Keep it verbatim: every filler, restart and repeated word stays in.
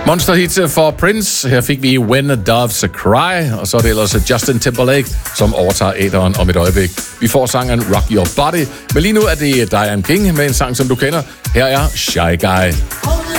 Monsterhit for Prince. Her fik vi When the Doves Cry, og så er det ellers Justin Timberlake, som overtager æteren om et øjeblik. Vi får sangen Rock Your Body, men lige nu er det Diane King med en sang, som du kender. Her er Shy Guy.